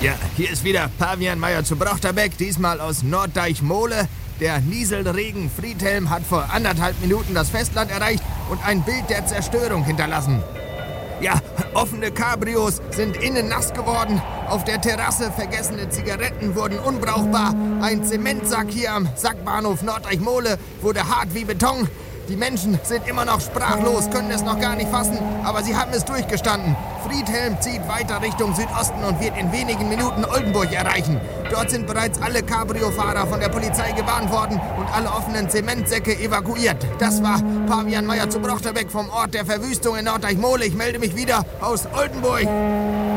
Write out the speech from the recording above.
Ja, hier ist wieder Pavian Meyer zu Brochterbeck, diesmal aus Norddeich-Mole. Der Nieselregen Friedhelm hat vor 1,5 Minuten das Festland erreicht und ein Bild der Zerstörung hinterlassen. Ja, offene Cabrios sind innen nass geworden. Auf der Terrasse vergessene Zigaretten wurden unbrauchbar. Ein Zementsack hier am Sackbahnhof Norddeich-Mole wurde hart wie Beton. Die Menschen sind immer noch sprachlos, können es noch gar nicht fassen, aber sie haben es durchgestanden. Friedhelm zieht weiter Richtung Südosten und wird in wenigen Minuten Oldenburg erreichen. Dort sind bereits alle Cabrio-Fahrer von der Polizei gewarnt worden und alle offenen Zementsäcke evakuiert. Das war Pavian Meyer zu Brochterbeck vom Ort der Verwüstung in Norddeich-Mole. Ich melde mich wieder aus Oldenburg.